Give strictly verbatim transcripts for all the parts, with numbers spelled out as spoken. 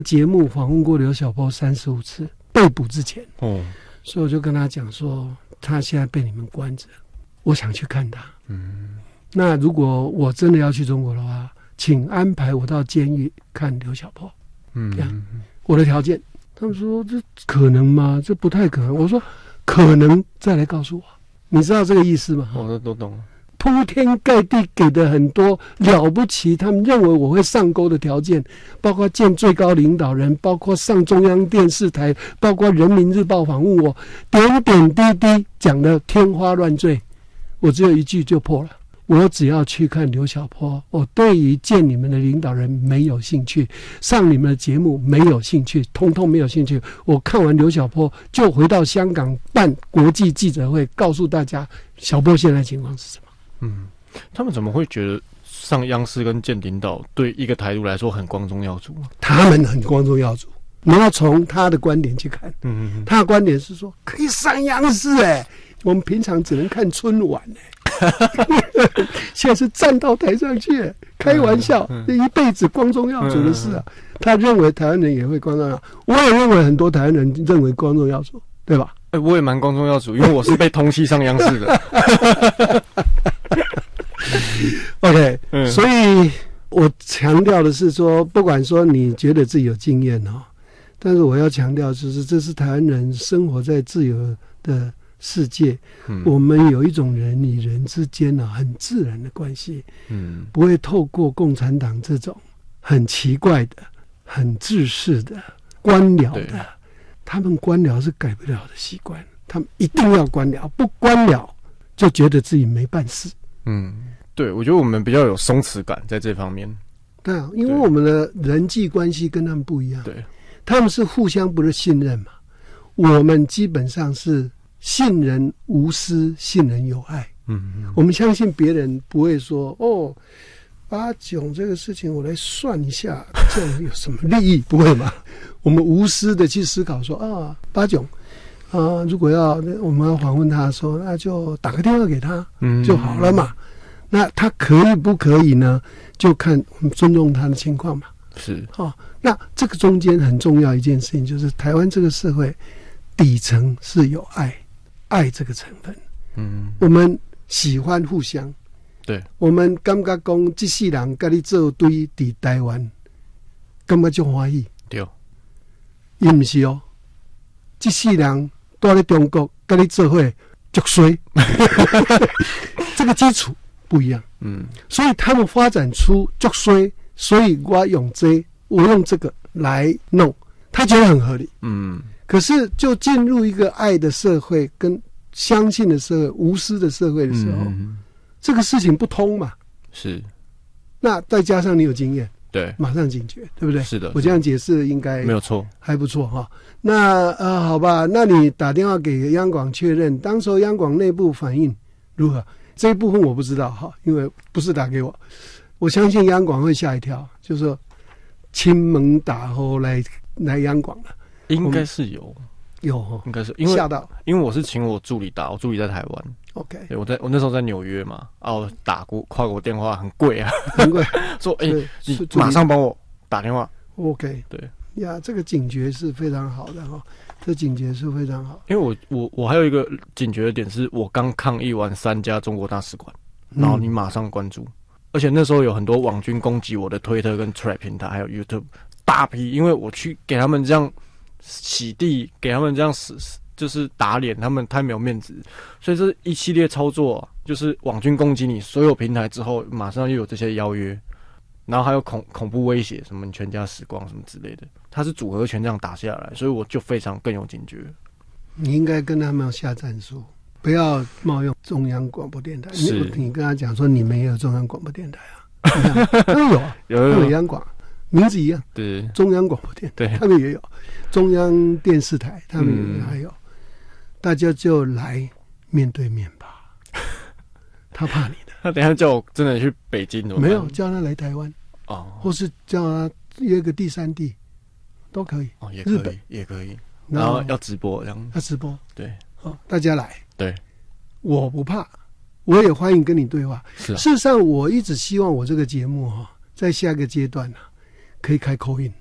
节目访问过刘晓波三十五次，被捕之前， 哦， 所以我就跟他讲说，他现在被你们关着，我想去看他。 嗯， 那如果我真的要去中国的话，请安排我到监狱看刘晓波。 嗯， 这样我的条件。他们说这可能吗？这不太可能。我说可能，再来告诉我。你知道这个意思吗？ 我都都懂了。 铺天盖地给的很多了不起，他们认为我会上钩的条件，包括见最高领导人，包括上中央电视台，包括人民日报访问我，点点滴滴讲的天花乱坠，我只有一句就破了。我只要去看刘晓波，我对于见你们的领导人没有兴趣，上你们的节目没有兴趣，通通没有兴趣。我看完刘晓波就回到香港办国际记者会，告诉大家晓波现在情况是什么。 嗯，他们怎么会觉得上央视跟见领导对一个台独来说很光宗耀祖？ 他们很光宗耀祖，你要从他的观点去看。 嗯嗯， 他的观点是说可以上央视哎、欸，我们平常只能看春晚哎、欸。现在是站到台上去，开玩笑，这、嗯嗯、一辈子光宗耀祖的事啊。嗯嗯、他认为台湾人也会光宗耀祖，我也认为很多台湾人认为光宗耀祖，对吧？ 哎、欸，我也蛮光宗耀祖，因为我是被通缉上央视的。 OK，、嗯、所以我强调的是说，不管说你觉得自己有经验哦，但是我要强调就是，这是台湾人生活在自由的世界，嗯、我们有一种人与人之间呢、啊、很自然的关系，嗯，不会透过共产党这种很奇怪的、很自私的官僚的，他们官僚是改不了的习惯，他们一定要官僚，不官僚就觉得自己没办事。 嗯，对，我觉得我们比较有松弛感在这方面。 对啊，因为我们的人际关系跟他们不一样， 对， 他们是互相不是信任嘛，我们基本上是信人无私，信人有爱。嗯，嗯，我们相信别人不会说哦，八炯这个事情我来算一下，这样有什么利益？不会嘛？我们无私的去思考说啊，八炯啊、呃，如果要我们要访问他说，那就打个电话给他就好了嘛。嗯、那他可以不可以呢？就看我们尊重他的情况嘛。 是哦，那这个中间很重要一件事情，就是台湾这个社会底层是有爱，爱这个成分。嗯，我们喜欢互相。 对， 我们感觉讲这世人跟你做对在台湾，感觉就欢喜。 对， 也不是哦，这世人住在中国跟你做伙就衰，这个基础不一样。嗯，所以他们发展出就衰，所以我用这，我用这个来弄，他觉得很合理。嗯，可是就进入一个爱的社会，跟相信的社会、无私的社会的时候。嗯，这个事情不通嘛？ 是， 那再加上你有经验， 对， 马上警觉，对不对？ 是的， 我这样解释应该没有错， 还不错哈。那呃，好吧，那你打电话给央广确认，当时候央广内部反应如何？这一部分我不知道哈，因为不是打给我。我相信央广会吓一跳，就是说亲门打后来来央广了， 应该是有。 有哦， 应该是因为吓到， 因为我是请我助理打，我助理在台湾。 OK， 对，我在我那时候在纽约嘛，啊，我打过跨国电话很贵啊， 很贵。 说哎、欸，你马上帮我打电话。 OK， 对呀，这个警觉是非常好的哈，这警觉是非常好。 因为我我我还有一个警觉的点是，我刚抗议完三家中国大使馆，然后你马上关注，嗯、而且那时候有很多网军攻击我的推特跟 Thread 平台，还有 YouTube 大批，因为我去给他们这样。洗地给他们这样死，就是打脸，他们太没有面子，所以这一系列操作、啊，就是网军攻击你所有平台之后，马上又有这些邀约，然后还有恐恐怖威胁，什么你全家死光什么之类的，它是组合拳这样打下来，所以我就非常更有警觉。 你应该跟他们下战术，不要冒用中央广播电台。你你跟他讲说你们也有中央广播电台啊？他们有啊， 有有有央广。名字一样， 对， 中央广播电台，他们也有，中央电视台，他们也还有，嗯、大家就来面对面吧。他怕你的， 他等一下叫我真的去北京， 没有叫他来台湾哦，或是叫他约个第三地都可以哦，也可以，日本也可以，然后要直播这样， 要直播， 对， 哦，大家来， 对， 我不怕，我也欢迎跟你对话。 是、啊， 事实上，我一直希望我这个节目哈、哦，在下个阶段呢、啊。可以开call in，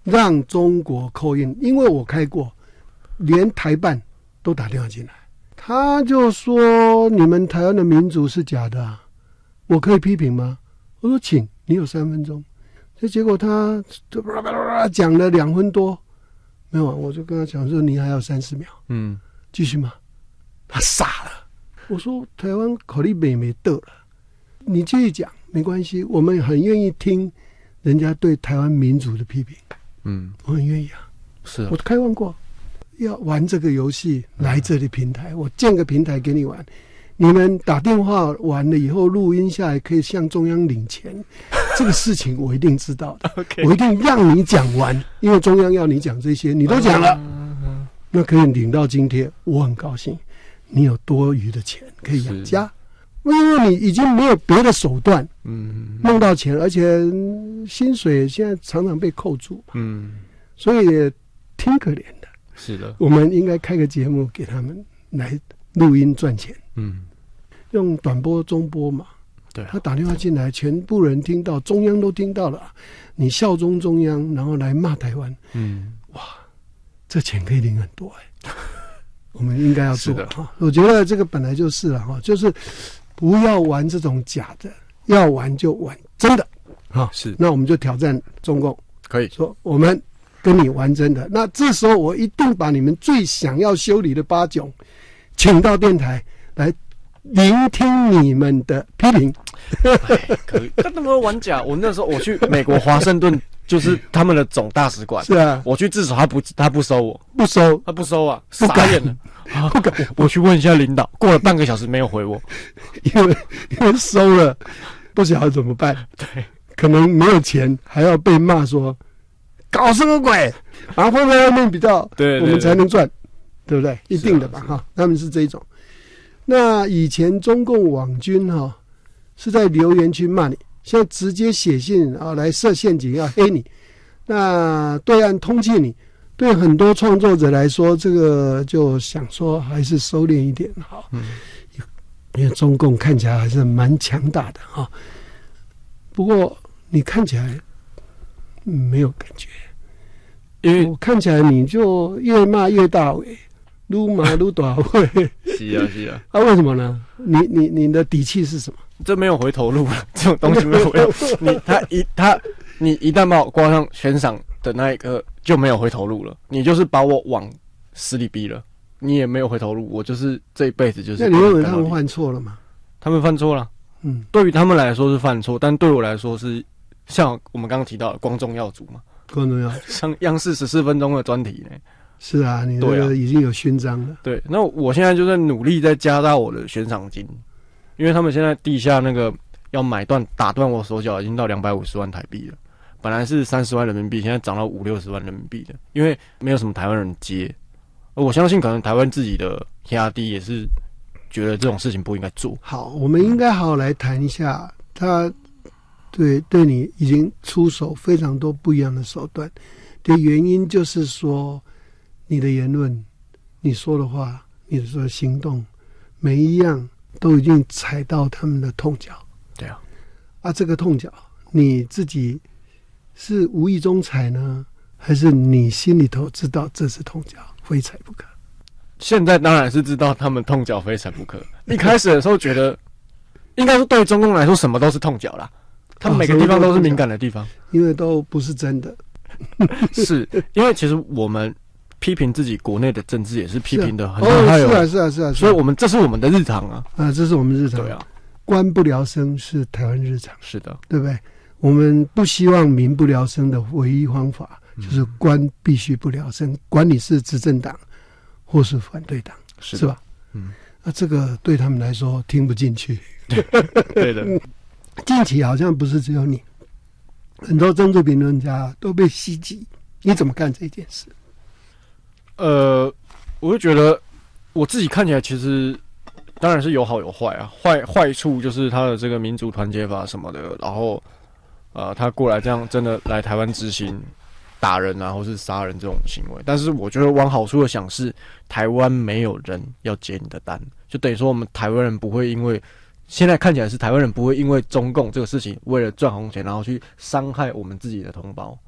让中国扣印，因为我开过，连台办都打电话进来，他就说你们台湾的民主是假的啊，我可以批评吗？我说请，你有三分钟。这结果他讲了两分多，没有啊，我就跟他讲说你还有三十秒，嗯，继续吗？他傻了。我说台湾考虑美没得了，你继续讲没关系，我们很愿意听人家对台湾民主的批评。嗯，我很愿意啊， 是啊， 我开玩过，要玩这个游戏，来这里平台，我建个平台给你玩，你们打电话完了以后录音下来，可以向中央领钱，这个事情我一定知道的， okay. 我一定让你讲完，因为中央要你讲这些，你都讲了， uh-huh. 那可以领到津贴，我很高兴，你有多余的钱可以养家。因为你已经没有别的手段，嗯，弄到钱，而且薪水现在常常被扣住嘛，嗯，所以也挺可怜的。 是的， 我们应该开个节目给他们来录音赚钱，嗯，用短波、中波嘛， 对、啊， 他打电话进来，全部人听到，中央都听到了，你效忠中央，然后来骂台湾，嗯，哇，这钱可以领很多哎、欸，我们应该要做的哈。我觉得这个本来就是了哈，就是。不要玩这种假的，要玩就玩真的，啊， 是。 那我们就挑战中共， 可以说我们跟你玩真的。那这时候我一定把你们最想要修理的八囧，请到电台来聆听你们的批评。 可以，他那么玩假，我那时候我去美国华盛顿，就是他们的总大使馆， 是啊， 我去自首，他不他不收我， 不收， 他不收啊，傻眼了。不敢，我去问一下领导，过了半个小时没有回我， 因为因为收了，不晓得怎么办。 对， 可能没有钱，还要被骂说搞什么鬼，然后放在外面比较， 对， 我们才能赚，对不对？一定的吧，哈、啊，他们是这一种。那以前中共网军哈、啊、是在留言区骂你，现在直接写信啊来设陷阱要黑你，那对岸通缉你。对很多创作者来说，这个就想说还是收敛一点好，嗯，因为中共看起来还是蛮强大的哈。不过你看起来没有感觉，因为我看起来你就越骂越大尾，撸骂撸大尾。 是啊是啊， 啊为什么呢？你你你的底气是什么？ 这没有回头路了，这种东西没有回头。你他一他你一旦把我挂上悬赏的那一刻。就没有回头路了，你就是把我往死里逼了，你也没有回头路，我就是这一辈子就是。 那你认为他们犯错了吗？ 他们犯错了，嗯，对于他们来说是犯错，但对我来说是像我们刚刚提到的光宗耀祖嘛， 光宗耀祖， 像央视十四分钟的专题呢。 是啊，你这个已经有勋章了。 对，那我现在就在努力在加大我的悬赏金，因为他们现在地下那个要买断打断我手脚已经到两百五十万台币了。本来是三十万人民币，现在涨到五六十万人民币的，因为没有什么台湾人接，而我相信可能台湾自己的 K R D 也是觉得这种事情不应该做。 好，我们应该好好来谈一下，他对对你已经出手非常多不一样的手段的原因，就是说你的言论、你说的话、你的行动，每一样都已经踩到他们的痛脚。 对啊， 啊，这个痛脚你自己。是无意中踩呢，还是你心里头知道这是痛脚，非踩不可？ 现在当然是知道他们痛脚非踩不可。一开始的时候觉得，应该说对中共来说什么都是痛脚啦，他们每个地方都是敏感的地方， 因为都不是真的。 是因为其实我们批评自己国内的政治也是批评的很害哦，是啊是啊是啊， 所以我们这是我们的日常啊， 啊，这是我们日常。 对啊， 官不聊生是台湾日常， 是的， 对不对？我们不希望民不聊生的唯一方法就是官必须不聊生，管你是执政党或是反对党，是, 是吧？嗯，那、啊、这个对他们来说听不进去。 对的， 近期好像不是只有你，很多政治评论家都被袭击，你怎么看这件事？ 呃，我就觉得我自己看起来其实当然是有好有坏啊，坏坏处就是他的这个民主团结法什么的，然后。呃，他过来这样真的来台湾执行打人啊，或是杀人这种行为，但是我觉得往好处的想是，台湾没有人要接你的单，就等于说我们台湾人不会因为现在看起来是台湾人不会因为中共这个事情为了赚红钱，然后去伤害我们自己的同胞，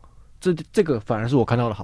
这这个反而是我看到的好